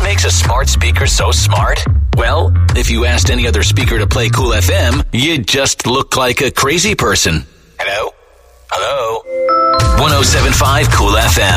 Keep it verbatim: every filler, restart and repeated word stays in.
makes a smart speaker so smart? Well, if you asked any other speaker to play Cool F M, you'd just look like a crazy person. Hello? Hello? one oh seven point five Cool F M.